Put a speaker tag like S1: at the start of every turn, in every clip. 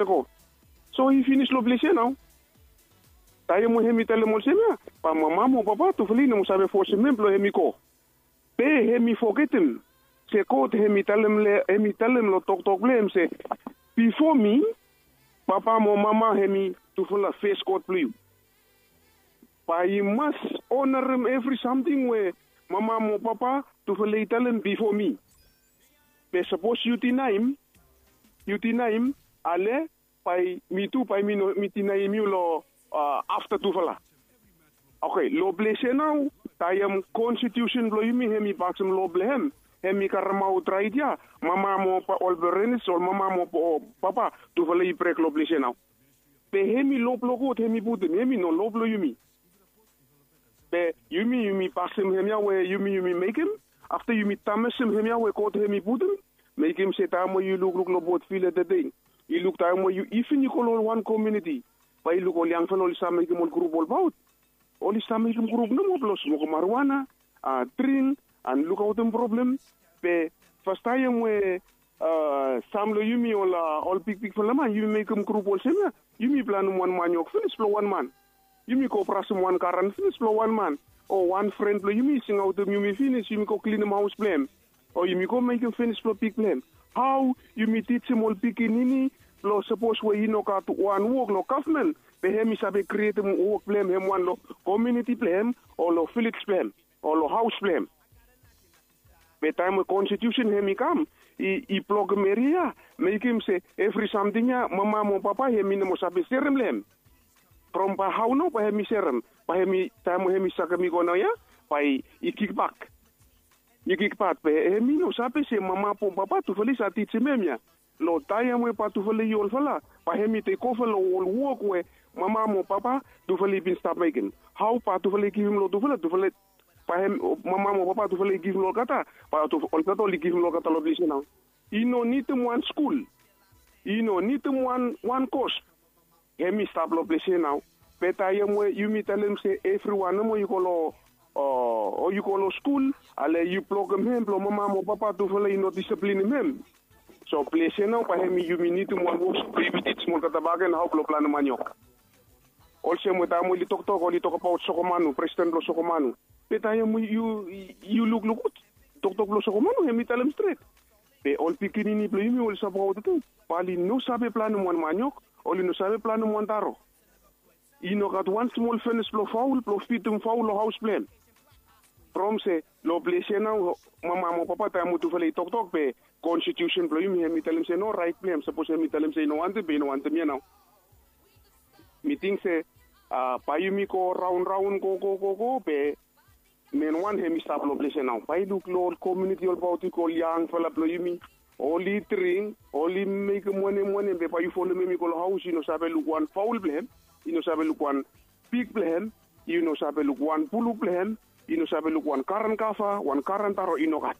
S1: ko. So he finished lo blessé now. Tayo mo hemi tele mo semia. Pa mama mo papa tu fali mo sabe force membro hemi ko. Pe hemi forgetem. Se ko te hemi talem lo tok blem se before me papa mo mama hemi tu fala face court blue. Pa you must honor him every something where mama mo papa tu fala talem before me. Pe suppose you tinaim ale pai mi tu pai mi tinaim you lo after tu fala. Okay, lo blessé now tayam constitution lo yumi hemi paksem lo blehem. Hemi karamau traidia, mama mo pa olberenis or mama mo papa tu fala I prek lo blessé now. Pe hemi loplo kot hemi putem, hemi no loplo yumi. Pe yumi paksem hemi awe yumi make him. After yumi tamesem hemi awe kot hemi putem, make him say tamo you look lo bot feel the day. You look tamo you even you call one community. Pa you look all young fellow sa make him all group all about. All is make him group no more plus mo marijuana, drink and look out the problem. Pe first time we samlo yumi all big for lama you make him group all same. Yumi plan one man yok finish flow one man. Yumi ko prasum one karan finish flow one man. Or one friend blow yumi sing out the yumi finish yumi ko clean him house blame. Or yumi ko make him finish flow big blame. How yumi teach him all big nini blow suppose we he no got one work no government. Pe hemi sabe create him work blame him one lo community blame or lo village blame or lo house blame. By time the constitution hemi come, I plug meria, make him say every something ya mama mo papa hemi no sabe serem lem. From pa how no pa hemi serem, pa hemi time hemi sakami go na ya, pa I kick back. I kick back pe hemi no sabe se mama po papa tu feli sa teach memia. Lo taya mo pa tu feli yol fala, pa hemi take off lo work we mama mo papa tu feli bin stop making. How pa tu feli give him lo tu feli mama mo papa tu fale give lo kata pa tu ol kata li give lo kata lo blessé now. Ino need one school. Ino need one course. Hemi stop lo blessé now. Peta yemo you mi tell say everyone mo you call or you call school ale you plug him lo mama mo papa tu fale no discipline him. So blessé now pa hemi you need one work private small kata bagen how lo plan maniok. Also mo ta mo li tok about sokomanu president lo sokomanu. Peta you look good. Tok lo sokomanu hemi talem straight. Pe all pikinini plo yumi ol sapo to. Pali no sabe plan mo maniok, oli no sabe plan mo taro. Ino got one small fence plo fitum foul lo house plan. From say lo blessé now mama mo papa ta mo tu fale tok pe constitution plo yumi hemi talem say no right plan suppose hemi talem say no ante be no ante me now. Meeting say payumi ko round go pe men one hemi stop lo blessé now. Pay look lo community all about ko young fella plo yumi only train only make money be pay follow me ko house you no sabe look one foul blame you no sabe look one big blame you no sabe look one pulu blame you no sabe look one karan kafa one karan taro inogat.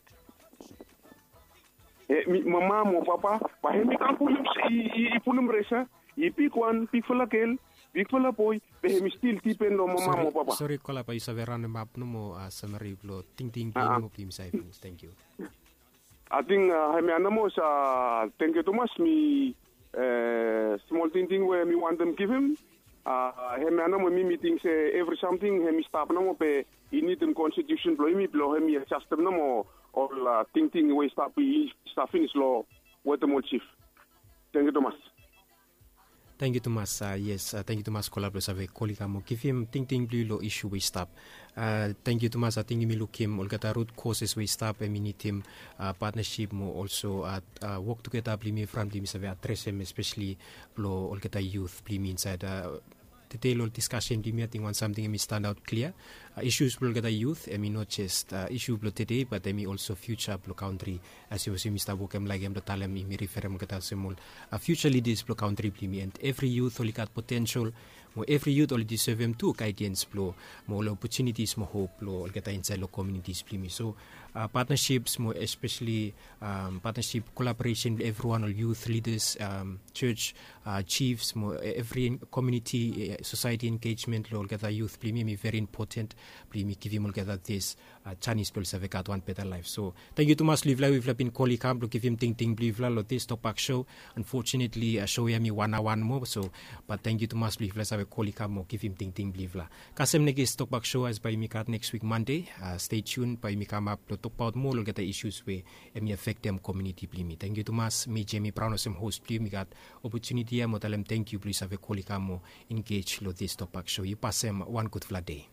S1: Mama mo papa pa hemi kan pulum resa I pick one pick fella kel big fella boy, they still depend on mama mo papa.
S2: Sorry, kola pa isa veran map no mo summary blo ting mo plim sa finish. Thank you.
S1: I think hemi anamo sa thank you too much me small thing where me want them give him. Hemi anamo me meeting say every something hemi stop no mo pe I need them constitution blo hemi adjust them no mo all thing we stop finish law with the more chief. Thank you too much.
S2: Thank you, Thomas. Yes, thank you, Thomas. Collaborate avec kolika mo. Kifim ting blue lo issue we stop. Thank you, Thomas. I think mi lukim olgata root causes we stop. And we need him partnership mo also work together. Blimi from blimi save address him especially lo olgata youth blimi inside. Detail discussion blimi I think want something mi stand out clear. Issues blo olgata youth. I mean not just issue blo today, but I mean also future blo country. As you see, Mr. Wokem like em lo talem mi refer em olgata semol. Future leaders blo country blimi and every youth olikat potential. Mo every youth only deserve him too guidance blo mo opportunities mo hope blo olgata inside lo communities blimi. So partnerships, more especially partnership collaboration with everyone, all youth leaders, church chiefs, more every community society engagement. All gather youth, me very important. Me give him all gather this Chinese people have got one better life. So thank you to Mas Livla. We've been calling camp to give him ting Livla. Lo this Topak show. Unfortunately, show me one more. So but thank you to Mas Livla. Have a calling camp give him ting Livla. Kasem negis Topak show as by me cut next week Monday. Stay tuned. By me come up to talk about more. Look at the issues where me affect them community. Please. Thank you to Mas. Me Jamie Brown as host. Please me got opportunity. I'm telling thank you. Please have a calling camp engage lo this Topak show. You pass them one good flat day.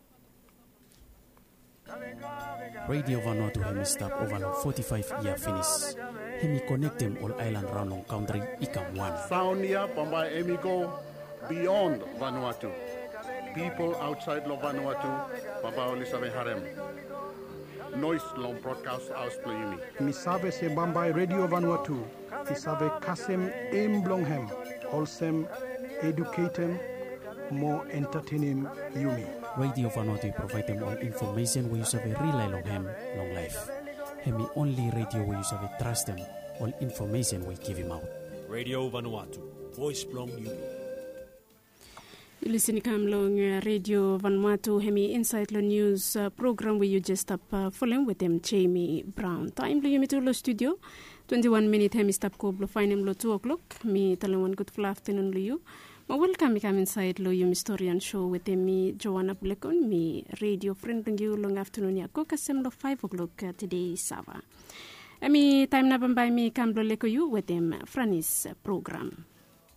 S3: Radio Vanuatu hemi stop over 45-year finish. Hemi connect them all island round on country ikam one.
S4: Sound here, Pamba hemi go beyond Vanuatu. People outside of Vanuatu, Papa Olisabe Harem. Noise long broadcast house playing me.
S5: Misabe se Bambai Radio Vanuatu. Misabe Kasem Emblonghem. Olsem educatem more entertaining Yumi.
S3: Radio Vanuatu provide them all information where you have a rely long ham, long life. Hemi only radio where you have a trust them, all information we give him out.
S6: Radio Vanuatu, voice from you.
S7: You listen to Radio Vanuatu, Hemi Inside the News program where you just up following with them Jamie Brown. Time to the studio, 21 minutes Hemi stop ko find him 2 o'clock. Me talawan good full afternoon you. Welcome inside lo yung historian show with me Joanna Bulekon, me radio friend ng you long afternoon yako kasem lo 5 o'clock today Sava. Mi time na bambay mi kamlo leko you with them Franis program.